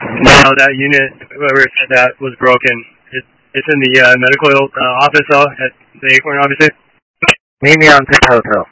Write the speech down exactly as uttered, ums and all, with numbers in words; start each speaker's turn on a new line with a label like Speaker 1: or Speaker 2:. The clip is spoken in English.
Speaker 1: No, that unit, whoever said that, was broken. It, it's in the uh, medical uh, office, though, at the Acorn, obviously.
Speaker 2: Meet me on Pitt Hotel.